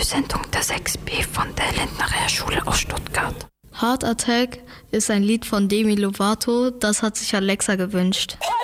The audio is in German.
Radiosendung der 6B von der Lindner Realschule aus Stuttgart. Heart Attack ist ein Lied von Demi Lovato, das hat sich Alexa gewünscht.